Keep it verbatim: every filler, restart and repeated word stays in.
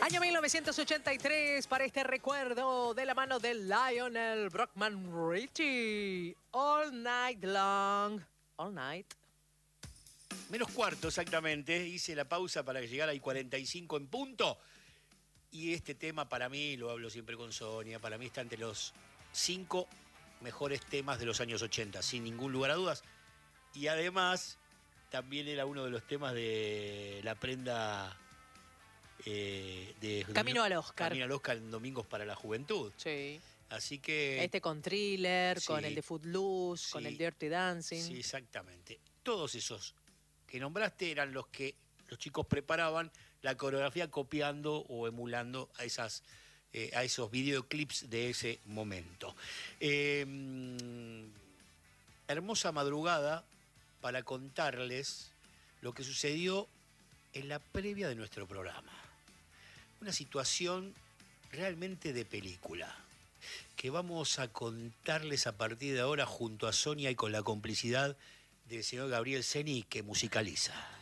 Año mil novecientos ochenta y tres para este recuerdo de la mano de Lionel Brockman Richie. All Night Long. All Night. Menos cuarto exactamente. Hice la pausa para llegar al cuarenta y cinco en punto. Y este tema para mí, lo hablo siempre con Sonia, para mí está entre los cinco mejores temas de los años ochenta, sin ningún lugar a dudas. Y además, también era uno de los temas de la prenda... Eh, de Camino al Oscar. Camino al Oscar en Domingos para la Juventud. Sí. Así que... Este con Thriller, sí, con el de Footloose, sí, con el Dirty Dancing. Sí, exactamente. Todos esos que nombraste eran los que los chicos preparaban la coreografía copiando o emulando a, esas, eh, a esos videoclips de ese momento. Eh, hermosa madrugada para contarles lo que sucedió en la previa de nuestro programa. Una situación realmente de película que vamos a contarles a partir de ahora junto a Sonia y con la complicidad del señor Gabriel Ceni, que musicaliza.